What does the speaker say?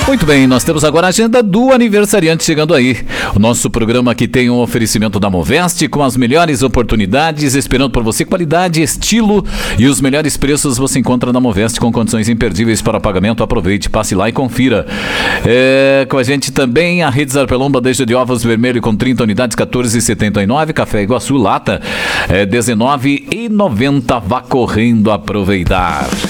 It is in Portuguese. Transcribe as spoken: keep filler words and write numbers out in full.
Muito bem, nós temos agora a agenda do aniversariante chegando aí. O nosso programa aqui tem um oferecimento da Moveste com as melhores oportunidades, esperando por você qualidade, estilo e os melhores preços você encontra na Moveste com condições imperdíveis para pagamento. Aproveite, passe lá e confira. É, com a gente também a Rede Zarpelon, bandeja de ovos vermelho com trinta unidades, quatorze reais e setenta e nove. Café Iguaçu, lata, é, dezenove reais e noventa. Vá correndo aproveitar.